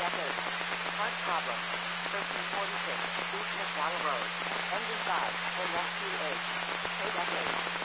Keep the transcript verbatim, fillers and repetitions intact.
F eight. Part problem. thirteen forty-six, East McDowell Road. Engine five, N S T H. Code F eight.